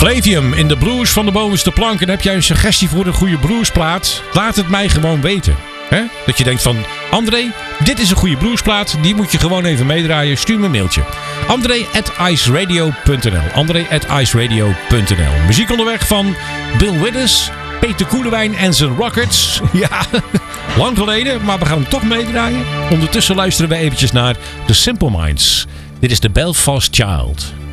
Flavium in de blues van de bovenste plank. En heb jij een suggestie voor een goede bluesplaat? Laat het mij gewoon weten. He? Dat je denkt van, André, dit is een goede bluesplaat. Die moet je gewoon even meedraaien. Stuur me een mailtje. André@iceradio.nl André@iceradio.nl Muziek onderweg van Bill Withers, Peter Koelewijn en zijn Rockets. Ja, lang geleden, maar we gaan hem toch meedraaien. Ondertussen luisteren we eventjes naar The Simple Minds. Dit is de Belfast Child.